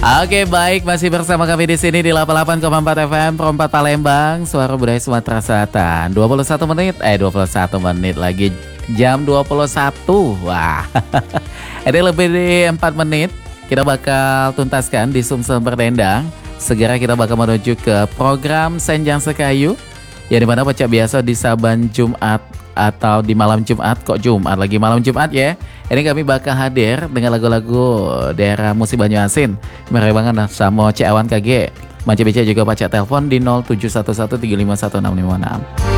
Oke, baik, masih bersama kami di sini di 88,4 FM Perempat Palembang, Suara Budaya Sumatera Selatan. 21 menit lagi jam 21. Wah. Ini lebih di 4 menit kita bakal tuntaskan di Sumsel Berdendang. Segera kita bakal menuju ke program Senjang Sekayu, yang dimana pecah biasa di Saban Jumat atau di malam Jumat. Kok Jumat lagi malam Jumat ya. Ini kami bakal hadir dengan lagu-lagu daerah musik Banyuasin. Mereka banget sama Cik Awan KG. Macam bicara juga pacak telepon di 0711351656.